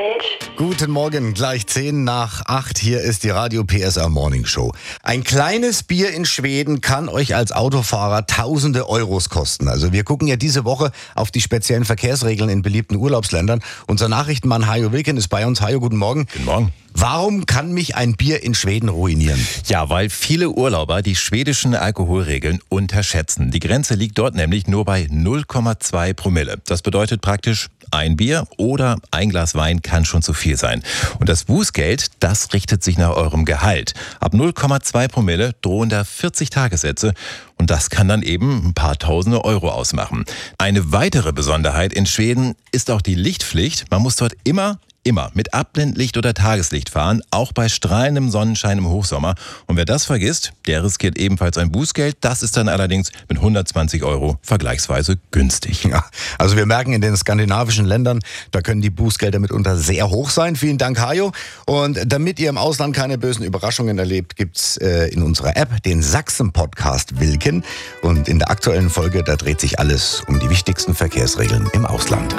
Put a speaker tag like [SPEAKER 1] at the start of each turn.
[SPEAKER 1] Guten Morgen, gleich 7:50. Hier ist die Radio PSR Morning Show. Ein kleines Bier in Schweden kann euch als Autofahrer tausende Euros kosten. Also wir gucken ja diese Woche auf die speziellen Verkehrsregeln in beliebten Urlaubsländern. Unser Nachrichtenmann Hajo Wilken ist bei uns. Hajo, guten Morgen.
[SPEAKER 2] Guten Morgen.
[SPEAKER 1] Warum kann mich ein Bier in Schweden ruinieren?
[SPEAKER 2] Ja, weil viele Urlauber die schwedischen Alkoholregeln unterschätzen. Die Grenze liegt dort nämlich nur bei 0,2 Promille. Das bedeutet praktisch, ein Bier oder ein Glas Wein kann schon zu viel sein. Und das Bußgeld, das richtet sich nach eurem Gehalt. Ab 0,2 Promille drohen da 40 Tagessätze. Und das kann dann eben ein paar tausende Euro ausmachen. Eine weitere Besonderheit in Schweden ist auch die Lichtpflicht. Man muss dort immer mit Abblendlicht oder Tageslicht fahren, auch bei strahlendem Sonnenschein im Hochsommer. Und wer das vergisst, der riskiert ebenfalls ein Bußgeld. Das ist dann allerdings mit 120 Euro vergleichsweise günstig.
[SPEAKER 1] Ja, also wir merken, in den skandinavischen Ländern, da können die Bußgelder mitunter sehr hoch sein. Vielen Dank, Hajo. Und damit ihr im Ausland keine bösen Überraschungen erlebt, gibt's in unserer App den Sachsen-Podcast Wilken. Und in der aktuellen Folge, da dreht sich alles um die wichtigsten Verkehrsregeln im Ausland.